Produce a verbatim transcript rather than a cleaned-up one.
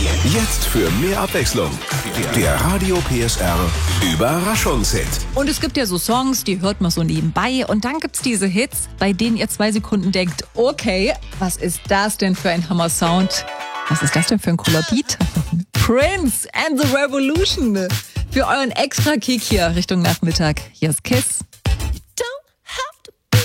Jetzt für mehr Abwechslung. Der Radio P S R Überraschungshit. Und es gibt ja so Songs, die hört man so nebenbei. Und dann gibt's diese Hits, bei denen ihr zwei Sekunden denkt, okay, was ist das denn für ein Hammer-Sound? Was ist das denn für ein cooler Beat? Prince and the Revolution. Für euren Extra-Kick hier Richtung Nachmittag. Hier ist Kiss.